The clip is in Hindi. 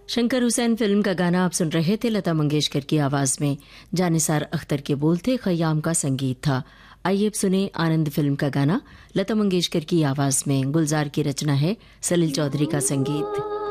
शंकर हुसैन फिल्म का गाना आप सुन रहे थे। लता मंगेशकर की आवाज में जानिसार अख्तर के बोल थे, खयाम का संगीत था। आइए अब सुने आनंद फिल्म का गाना। लता मंगेशकर की आवाज में, गुलजार की रचना है, सलील चौधरी का संगीत।